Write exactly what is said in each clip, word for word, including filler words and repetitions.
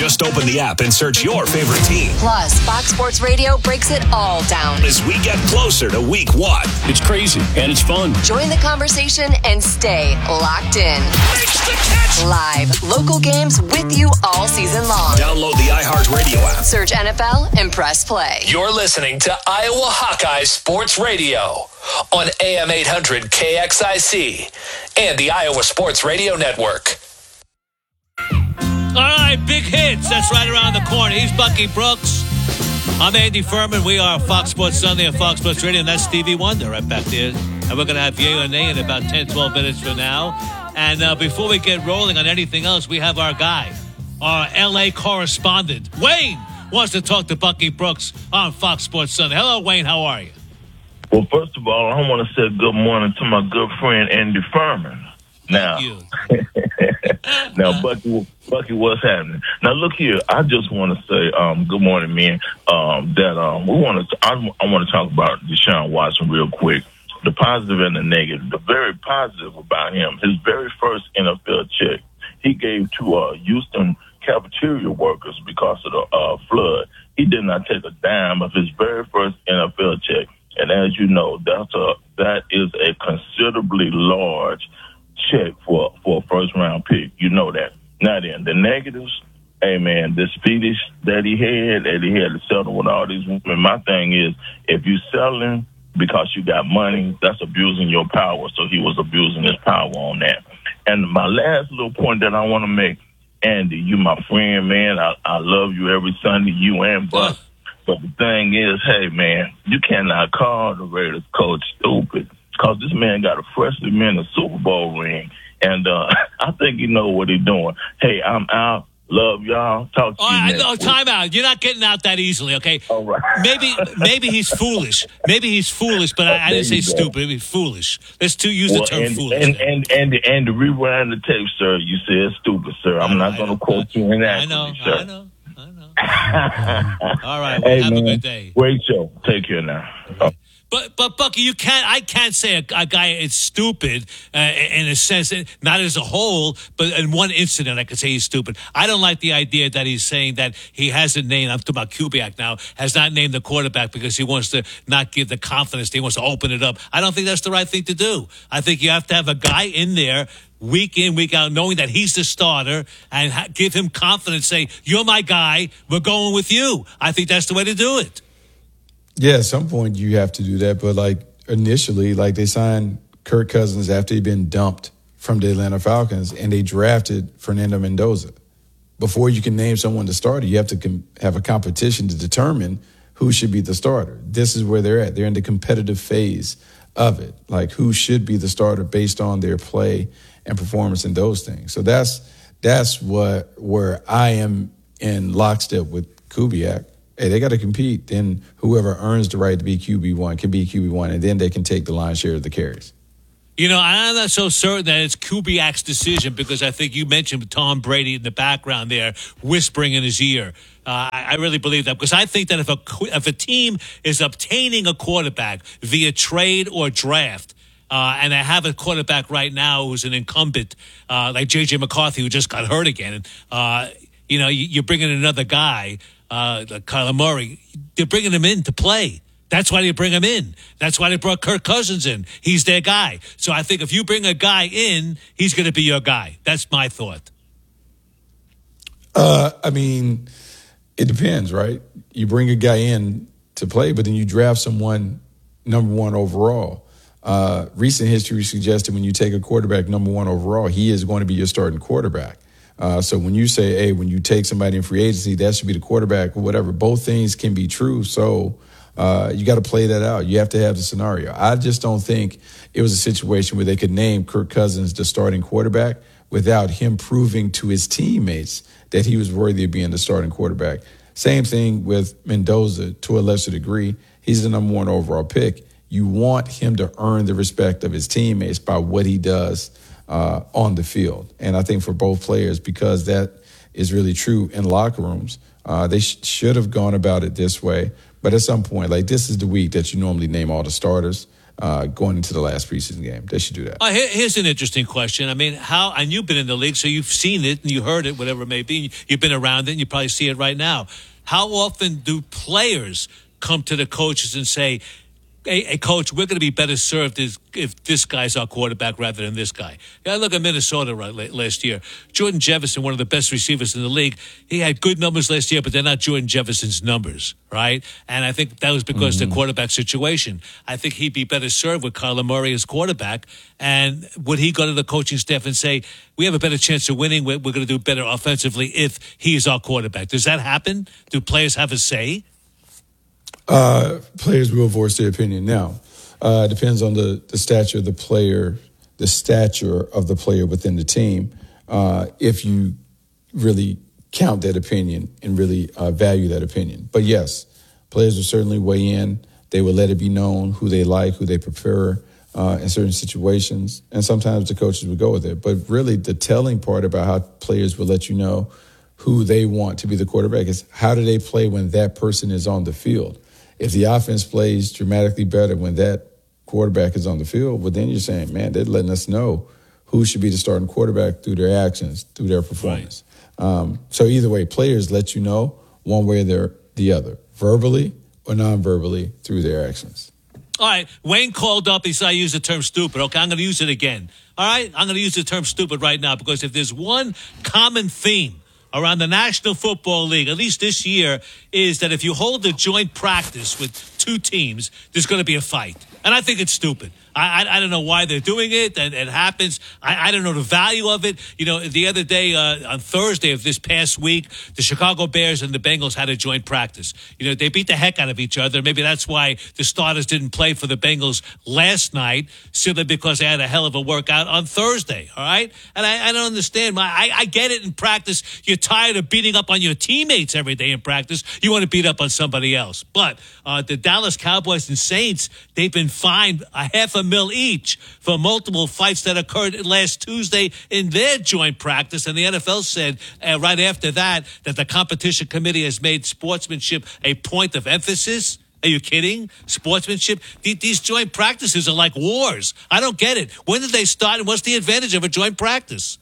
Just open the app and search your favorite team. Plus, Fox Sports Radio breaks it all down as we get closer to week one. It's crazy and it's fun. Join the conversation and stay locked in. Makes the catch. Live, local games with you all season long. Download the iHeartRadio app. Search N F L and press play. You're listening to Iowa Hawkeye Sports Radio on A M eight hundred K X I C and the Iowa Sports Radio Network. All right, big hits. That's right around the corner. He's Bucky Brooks. I'm Andy Furman. We are Fox Sports Sunday and Fox Sports Radio, and that's Stevie Wonder right back there. And we're going to have Yay or Nay in about ten, twelve minutes from now. And uh, before we get rolling on anything else, we have our guy, our L A correspondent. Wayne wants to talk to Bucky Brooks on Fox Sports Sunday. Hello, Wayne. How are you? Well, first of all, I want to say good morning to my good friend Andy Furman. Now, now, Bucky, Bucky, what's happening? Now, look here. I just want to say, um, good morning, man. Um, that um, we want to. I, I want to talk about Deshaun Watson real quick. The positive and the negative. The very positive about him, his very first N F L check, he gave to uh, Houston cafeteria workers because of the uh, flood. He did not take a dime of his very first N F L check, and as you know, that's a that is a considerably large check for for a first round pick. You know that. Now then, the negatives, hey man, this fetish that he had, that he had to settle with all these women. My thing is, if you selling because you got money, that's abusing your power. So he was abusing his power on that. And my last little point that I want to make, Andy, you my friend, man. I, I love you every Sunday, you and Buck. But the thing is, hey man, you cannot call the Raiders coach stupid. Because this man got a freshly minted Super Bowl ring. And uh, I think you know what he's doing. Hey, I'm out. Love y'all. Talk to All you right, next no, week. time out. You're not getting out that easily, okay? All right. Maybe maybe he's foolish. Maybe he's foolish, but I, I didn't say stupid. Maybe he's foolish. Let's too use well, the term and, foolish. And, and, and, and, and to rewind the tape, sir, you said stupid, sir. I'm not going to quote you in I know, sir. I know, I know. All right, well, hey, have man, a good day. Great show. Take care now. Oh. But, but Bucky, you can't. I can't say a, a guy is stupid uh, in a sense, not as a whole, but in one incident, I could say he's stupid. I don't like the idea that he's saying that he hasn't named. I'm talking about Kubiak now. Has not named the quarterback because he wants to not give the confidence. He wants to open it up. I don't think that's the right thing to do. I think you have to have a guy in there week in, week out, knowing that he's the starter and ha- give him confidence. Say, "You're my guy. We're going with you." I think that's the way to do it. Yeah, at some point you have to do that. But like initially, like they signed Kirk Cousins after he'd been dumped from the Atlanta Falcons, and they drafted Fernando Mendoza. Before you can name someone the starter, you have to com- have a competition to determine who should be the starter. This is where they're at. They're in the competitive phase of it. Like who should be the starter based on their play and performance and those things. So that's that's what where I am in lockstep with Kubiak. Hey, they got to compete. Then whoever earns the right to be Q B one can be Q B one, and then they can take the lion's share of the carries. You know, I'm not so certain that it's Kubiak's decision because I think you mentioned Tom Brady in the background there whispering in his ear. Uh, I, I really believe that because I think that if a if a team is obtaining a quarterback via trade or draft, uh, and they have a quarterback right now who's an incumbent uh, like J J McCarthy who just got hurt again, uh, you know, you, you're bringing another guy. Uh, like Kyler Murray, they're bringing him in to play. That's why they bring him in. That's why they brought Kirk Cousins in. He's their guy. So I think if you bring a guy in, he's going to be your guy. That's my thought. Uh, I mean, it depends, right? You bring a guy in to play, but then you draft someone number one overall. Uh, recent history suggested when you take a quarterback number one overall, he is going to be your starting quarterback. Uh, so when you say, hey, when you take somebody in free agency, that should be the quarterback or whatever, both things can be true. So uh, you got to play that out. You have to have the scenario. I just don't think it was a situation where they could name Kirk Cousins the starting quarterback without him proving to his teammates that he was worthy of being the starting quarterback. Same thing with Mendoza to a lesser degree. He's the number one overall pick. You want him to earn the respect of his teammates by what he does Uh, on the field. And I think for both players, because that is really true in locker rooms, uh, they sh- should have gone about it this way. But at some point, like this is the week that you normally name all the starters. uh, going into the last preseason game. They should do that. Uh, here, here's an interesting question. I mean, how, and you've been in the league, so you've seen it and you heard it, whatever it may be. You've been around it and you probably see it right now. How often do players come to the coaches and say, Hey, hey, coach, we're going to be better served if, if this guy's our quarterback rather than this guy. Yeah, look at Minnesota right, last year. Jordan Jefferson, one of the best receivers in the league, he had good numbers last year, but they're not Jordan Jefferson's numbers, right? And I think that was because mm-hmm. of the quarterback situation. I think he'd be better served with Kyler Murray as quarterback. And would he go to the coaching staff and say, we have a better chance of winning, we're, we're going to do better offensively if he is our quarterback? Does that happen? Do players have a say? Uh, players will voice their opinion. Now, uh, it depends on the, the stature of the player, the stature of the player within the team. Uh, if you really count that opinion and really uh, value that opinion. But yes, players will certainly weigh in. They will let it be known who they like, who they prefer uh, in certain situations. And sometimes the coaches will go with it. But really the telling part about how players will let you know who they want to be the quarterback is how do they play when that person is on the field. If the offense plays dramatically better when that quarterback is on the field, well, then you're saying, man, they're letting us know who should be the starting quarterback through their actions, through their performance. Right. Um, so either way, players let you know one way or the other, verbally or non-verbally through their actions. All right, Wayne called up. He said I used the term stupid. Okay, I'm going to use it again. All right, I'm going to use the term stupid right now because if there's one common theme around the National Football League, at least this year, is that if you hold a joint practice with two teams, there's going to be a fight. And I think it's stupid. I, I I don't know why they're doing it, and it happens. I, I don't know the value of it. You know, the other day, uh, on Thursday of this past week, the Chicago Bears and the Bengals had a joint practice. You know, they beat the heck out of each other. Maybe that's why the starters didn't play for the Bengals last night, simply because they had a hell of a workout on Thursday, all right? And I, I don't understand. I, I get it in practice. You're tired of beating up on your teammates every day in practice. You want to beat up on somebody else. But uh, the Dallas Cowboys and Saints, they've been fined a half a mil each for multiple fights that occurred last Tuesday in their joint practice. And the N F L said uh, right after that that the competition committee has made sportsmanship a point of emphasis. Are you kidding? Sportsmanship? These joint practices are like wars. I don't get it. When did they start and what's the advantage of a joint practice?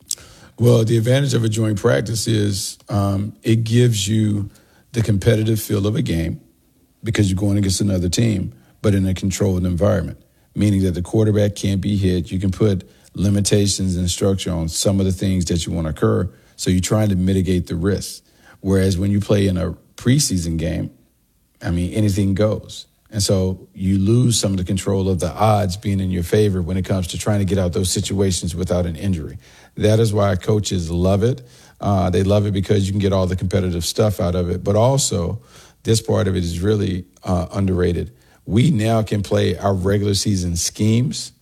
Well, the advantage of a joint practice is um, it gives you the competitive feel of a game because you're going against another team, but in a controlled environment, meaning that the quarterback can't be hit. You can put limitations and structure on some of the things that you want to occur, so you're trying to mitigate the risk. Whereas when you play in a preseason game, I mean, anything goes. And so you lose some of the control of the odds being in your favor when it comes to trying to get out those situations without an injury. That is why coaches love it. Uh, they love it because you can get all the competitive stuff out of it. But also, this part of it is really uh, underrated. We now can play our regular season schemes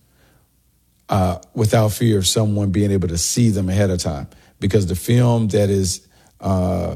uh, without fear of someone being able to see them ahead of time, because the film that is uh,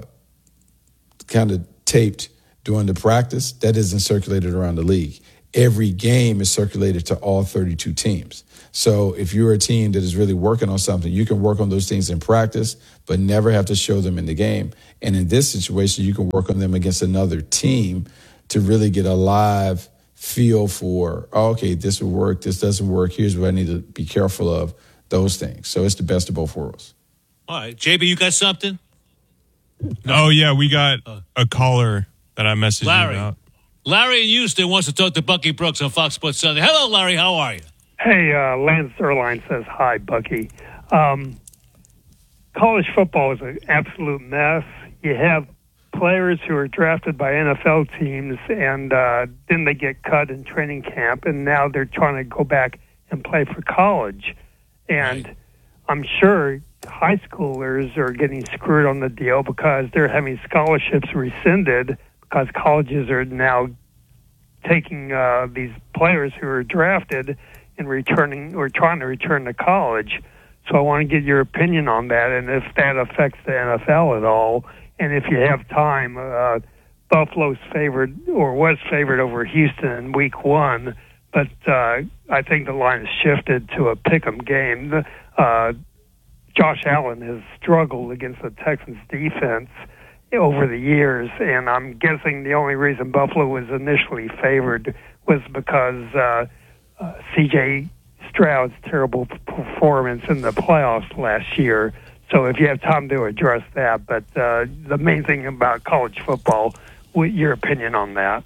kind of taped during the practice, that isn't circulated around the league. Every game is circulated to all thirty-two teams. So if you're a team that is really working on something, you can work on those things in practice, but never have to show them in the game. And in this situation, you can work on them against another team to really get a live feel for, oh, okay, this will work, this doesn't work, here's what I need to be careful of, those things. So it's the best of both worlds. All right. J B, you got something? No. Oh, yeah, we got a caller that I messaged Larry. you about. Larry in Houston wants to talk to Bucky Brooks on Fox Sports Sunday. Hello, Larry. How are you? Hey, uh, Lance Zierlein says hi, Bucky. Um, college football is an absolute mess. You have players who are drafted by N F L teams, and uh, then they get cut in training camp, and now they're trying to go back and play for college. And right. I'm sure high schoolers are getting screwed on the deal because they're having scholarships rescinded because colleges are now taking uh, these players who are drafted and returning or trying to return to college. So I want to get your opinion on that, and if that affects the N F L at all. And if you have time, uh, Buffalo's favored or was favored over Houston in week one, but uh, I think the line has shifted to a pick'em game. Uh, Josh Allen has struggled against the Texans defense over the years, and I'm guessing the only reason Buffalo was initially favored was because uh, uh, C J Stroud's terrible performance in the playoffs last year. So if you have time to address that, but uh, the main thing about college football, what your opinion on that?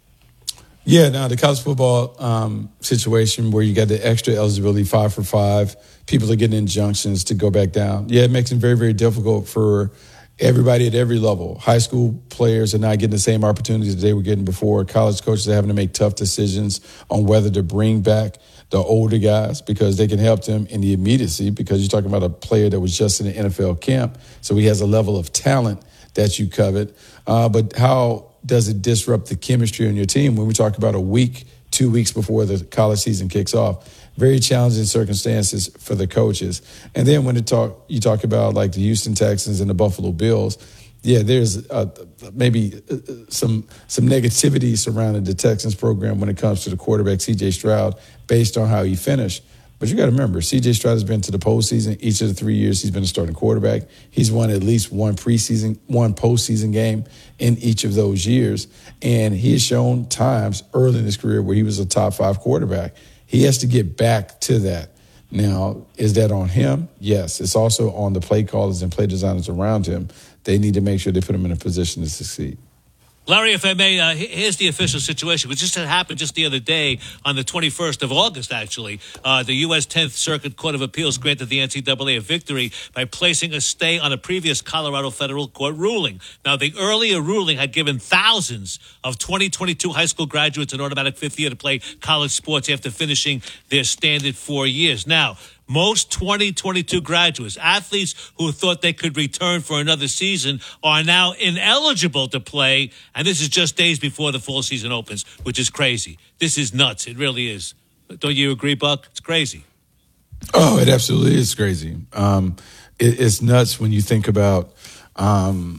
Yeah, now the college football um, situation where you got the extra eligibility, five for five, people are getting injunctions to go back down. Yeah, it makes it very, very difficult for everybody at every level. High school players are not getting the same opportunities that they were getting before. College coaches are having to make tough decisions on whether to bring back the older guys because they can help them in the immediacy because you're talking about a player that was just in the N F L camp. So he has a level of talent that you covet. Uh, but how does it disrupt the chemistry on your team when we talk about a week, two weeks before the college season kicks off? Very challenging circumstances for the coaches. And then when it talk, you talk about like the Houston Texans and the Buffalo Bills, yeah, there's uh, maybe some some negativity surrounding the Texans program when it comes to the quarterback, C J Stroud, based on how he finished. But you got to remember, C J Stroud has been to the postseason each of the three years he's been a starting quarterback. He's won at least one preseason, one postseason game in each of those years. And he has shown times early in his career where he was a top five quarterback. He has to get back to that. Now, is that on him? Yes. It's also on the play callers and play designers around him. They need to make sure they put him in a position to succeed. Larry, if I may, uh, here's the official situation, which just happened just the other day on the twenty-first of August, actually. Uh, the U S tenth Circuit Court of Appeals granted the N C double A a victory by placing a stay on a previous Colorado federal court ruling. Now, the earlier ruling had given thousands of twenty twenty-two high school graduates an automatic fifth year to play college sports after finishing their standard four years. Now, most twenty twenty-two graduates, athletes who thought they could return for another season, are now ineligible to play. And this is just days before the fall season opens, which is crazy. This is nuts. It really is. Don't you agree, Buck? It's crazy. Oh, it absolutely is crazy. Um, it, it's nuts when you think about, um,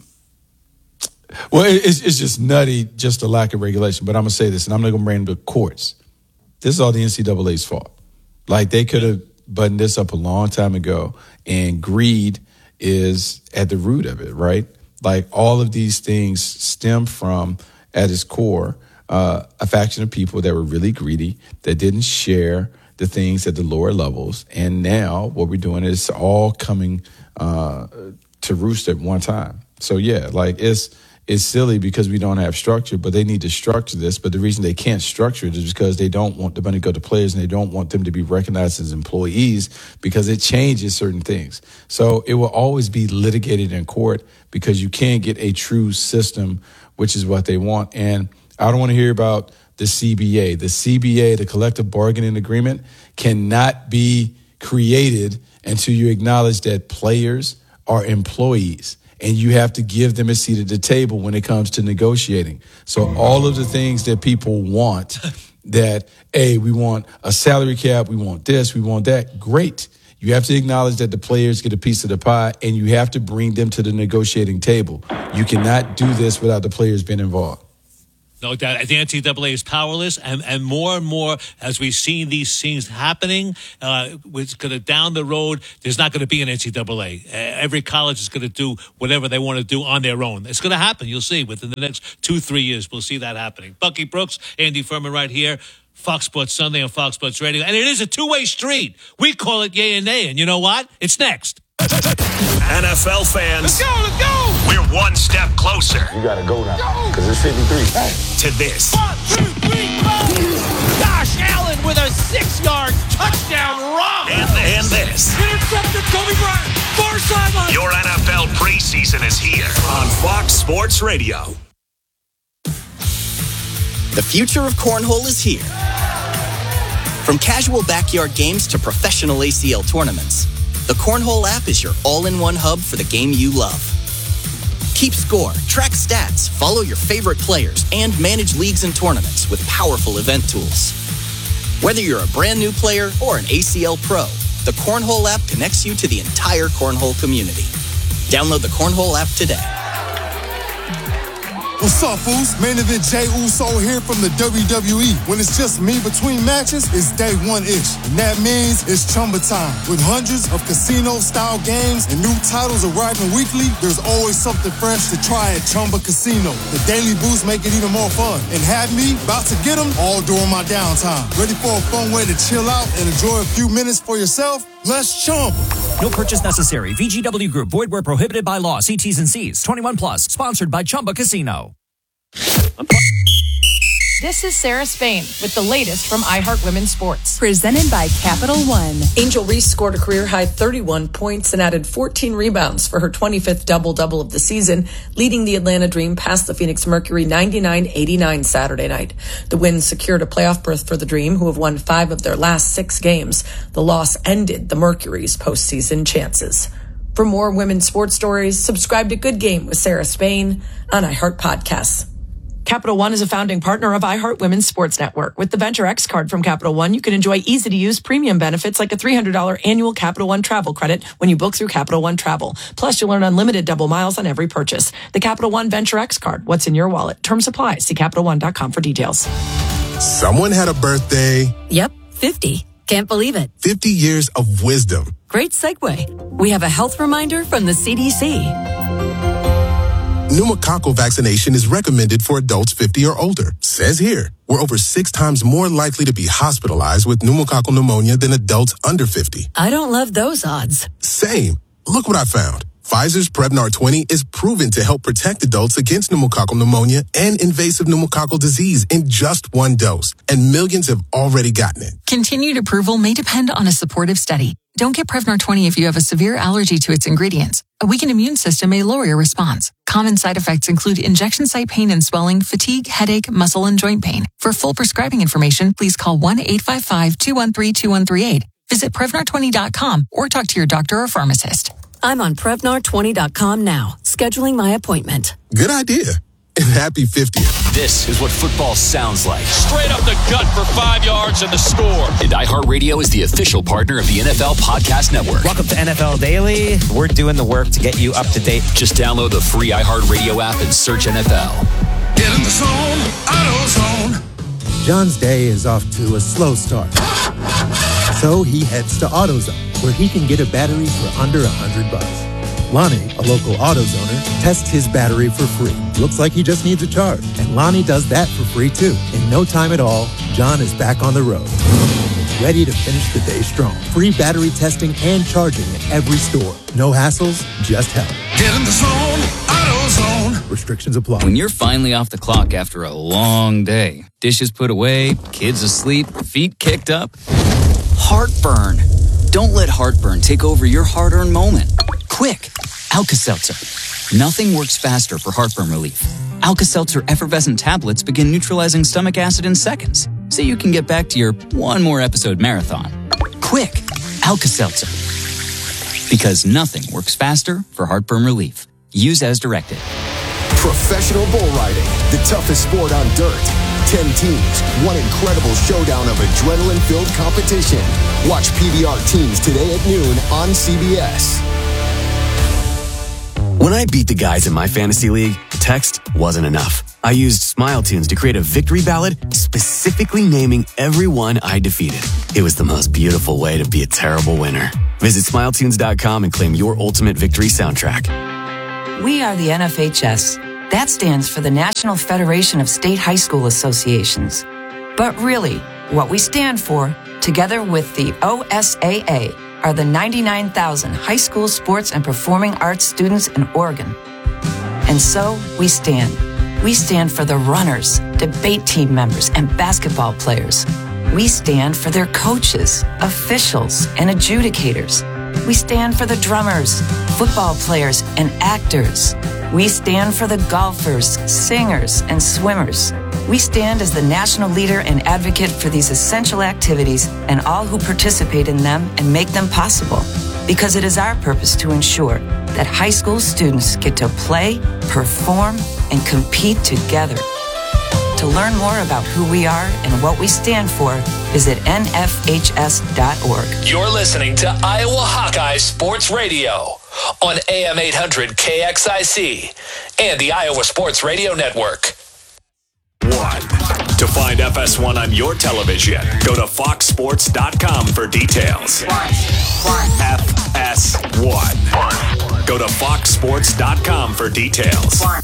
well, it, it's, it's just nutty, just a lack of regulation. But I'm going to say this, and I'm not going to bring the courts. This is all the N C double A's fault. Like, they could have buttoned this up a long time ago, and greed is at the root of it, right? Like, all of these things stem from, at its core, uh, a faction of people that were really greedy, that didn't share the things at the lower levels. And now what we're doing is all coming uh, to roost at one time. So, yeah, like, it's it's silly because we don't have structure, but they need to structure this. But the reason they can't structure it is because they don't want the money to go to players, and they don't want them to be recognized as employees because it changes certain things. So it will always be litigated in court because you can't get a true system, which is what they want. And I don't want to hear about the C B A. The C B A, the collective bargaining agreement, cannot be created until you acknowledge that players are employees. And you have to give them a seat at the table when it comes to negotiating. So all of the things that people want, that, hey, we want a salary cap, we want this, we want that, great. You have to acknowledge that the players get a piece of the pie, and you have to bring them to the negotiating table. You cannot do this without the players being involved. No doubt. The N C double A is powerless, and, and more and more as we see these things happening, uh, it's going to down the road, there's not going to be an N C double A. Uh, every college is going to do whatever they want to do on their own. It's going to happen. You'll see within the next two, three years. We'll see that happening. Bucky Brooks, Andy Furman right here. Fox Sports Sunday on Fox Sports Radio. And it is a two-way street. We call it yay and nay. And you know what? It's next. N F L fans, let's go, let's go. We're one step closer. You gotta go now, because it's fifty-three. Hey. To this. One, two, three, go. Josh Allen with a six-yard touchdown run. And, and this. Intercepted Kobe Bryant. Far sideline. Your N F L preseason is here on Fox Sports Radio. The future of cornhole is here. From casual backyard games to professional A C L tournaments, the Cornhole app is your all-in-one hub for the game you love. Keep score, track stats, follow your favorite players, and manage leagues and tournaments with powerful event tools. Whether you're a brand new player or an A C L pro, the Cornhole app connects you to the entire cornhole community. Download the Cornhole app today. What's up, fools? Main event Jey Uso here from the W W E. When it's just me between matches, it's day one-ish. And that means it's Chumba time. With hundreds of casino-style games and new titles arriving weekly, there's always something fresh to try at Chumba Casino. The daily boosts make it even more fun. And have me about to get them all during my downtime. Ready for a fun way to chill out and enjoy a few minutes for yourself? Let's Chumba. No purchase necessary. V G W Group. Void where prohibited by law. See T's and C's. twenty-one plus. Sponsored by Chumba Casino. This is Sarah Spain with the latest from iHeart Women's Sports. Presented by Capital One. Angel Reese scored a career-high thirty-one points and added fourteen rebounds for her twenty-fifth double-double of the season, leading the Atlanta Dream past the Phoenix Mercury ninety-nine eighty-nine Saturday night. The win secured a playoff berth for the Dream, who have won five of their last six games. The loss ended the Mercury's postseason chances. For more women's sports stories, subscribe to Good Game with Sarah Spain on iHeart Podcasts. Capital One is a founding partner of iHeart Women's Sports Network. With the Venture X card from Capital One, you can enjoy easy-to-use premium benefits like a three hundred dollars annual Capital One travel credit when you book through Capital One Travel. Plus, you'll earn unlimited double miles on every purchase. The Capital One Venture X card. What's in your wallet? Terms apply. See Capital One dot com for details. Someone had a birthday. Yep, fifty. Can't believe it. fifty years of wisdom. Great segue. We have a health reminder from the C D C. Pneumococcal vaccination is recommended for adults fifty or older. Says here, we're over six times more likely to be hospitalized with pneumococcal pneumonia than adults under fifty. I don't love those odds. Same. Look what I found. Pfizer's Prevnar twenty is proven to help protect adults against pneumococcal pneumonia and invasive pneumococcal disease in just one dose. And millions have already gotten it. Continued approval may depend on a supportive study. Don't get Prevnar twenty if you have a severe allergy to its ingredients. A weakened immune system may lower your response. Common side effects include injection site pain and swelling, fatigue, headache, muscle, and joint pain. For full prescribing information, please call one eight five five, two one three, two one three eight. Visit Prevnar twenty dot com or talk to your doctor or pharmacist. I'm on Prevnar twenty dot com now, scheduling my appointment. Good idea. And happy fiftieth. This is what football sounds like. Straight up the gut for five yards and the score. And iHeartRadio is the official partner of the N F L Podcast Network. Welcome to N F L Daily. We're doing the work to get you up to date. Just download the free iHeartRadio app and search N F L. Get in the zone, AutoZone. John's day is off to a slow start. So he heads to AutoZone, where he can get a battery for under a hundred bucks. Lonnie, a local AutoZoner, tests his battery for free. Looks like he just needs a charge. And Lonnie does that for free too. In no time at all, John is back on the road, ready to finish the day strong. Free battery testing and charging at every store. No hassles, just help. Get in the zone, AutoZone. Restrictions apply. When you're finally off the clock after a long day, dishes put away, kids asleep, feet kicked up, heartburn. Don't let heartburn take over your hard-earned moment. Quick, Alka-Seltzer. Nothing works faster for heartburn relief. Alka-Seltzer effervescent tablets begin neutralizing stomach acid in seconds, so you can get back to your one more episode marathon. Quick, Alka-Seltzer. Because nothing works faster for heartburn relief. Use as directed. Professional bull riding, the toughest sport on dirt. Ten teams, one incredible showdown of adrenaline-filled competition. Watch P B R Teams today at noon on C B S. When I beat the guys in my fantasy league, text wasn't enough. I used Smile Tunes to create a victory ballad specifically naming everyone I defeated. It was the most beautiful way to be a terrible winner. Visit smile tunes dot com and claim your ultimate victory soundtrack. We are the N F H S. That stands for the National Federation of State High School Associations. But really, what we stand for, together with the O S A A, are the ninety-nine thousand high school sports and performing arts students in Oregon. And so we stand. We stand for the runners, debate team members, and basketball players. We stand for their coaches, officials, and adjudicators. We stand for the drummers, football players, and actors. We stand for the golfers, singers, and swimmers. We stand as the national leader and advocate for these essential activities and all who participate in them and make them possible. Because it is our purpose to ensure that high school students get to play, perform, and compete together. To learn more about who we are and what we stand for, visit N F H S dot org. You're listening to Iowa Hawkeye Sports Radio on A M eight hundred K X I C and the Iowa Sports Radio Network. One. To find F S one on your television, go to fox sports dot com for details. F S one. Go to fox sports dot com for details.